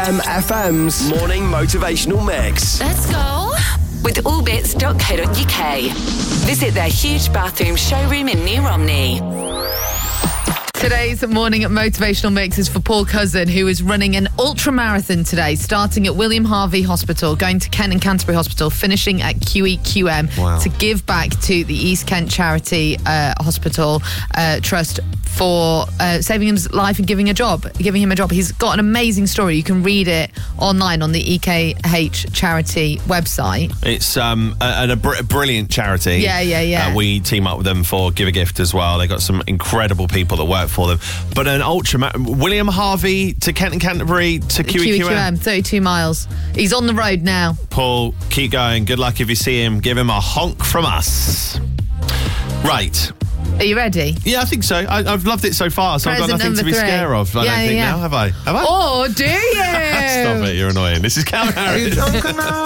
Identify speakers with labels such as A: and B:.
A: Jam FM's morning motivational mix.
B: Let's go with allbits.co.uk. Visit their huge bathroom showroom in New Romney.
C: Today's morning motivational mix is for Paul Cousin, who is running an ultra-marathon today, starting at William Harvey Hospital, going to Kent and Canterbury Hospital, finishing at QEQM to give back to the East Kent Charity Hospital Trust for saving his life and giving him a job. He's got an amazing story. You can read it online on the EKH charity website.
D: It's a brilliant charity.
C: Yeah.
D: We team up with them for Give a Gift as well. They got some incredible people that work for them. But an William Harvey to Kent and Canterbury to QEQM.
C: 32 miles. He's on the road now.
D: Paul, keep going. Good luck if you see him. Give him a honk from us. Right.
C: Are you ready?
D: Yeah, I think so. I've loved it so far, so I've got nothing to be scared of. I don't think now, have I?
C: Oh, do you?
D: Stop it, you're annoying. This is Calvin Harris.